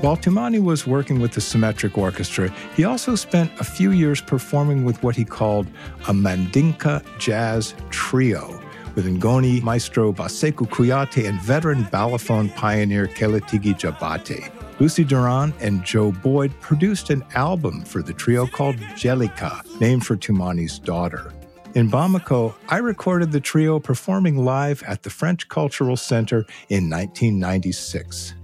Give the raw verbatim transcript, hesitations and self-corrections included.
While Toumani was working with the Symmetric Orchestra, he also spent a few years performing with what he called a Mandinka Jazz Trio, with Ngoni maestro Baseku Kuyate and veteran balafon pioneer Keletigi Jabate. Lucy Duran and Joe Boyd produced an album for the trio called Jelika, named for Toumani's daughter. In Bamako, I recorded the trio performing live at the French Cultural Center in nineteen ninety-six.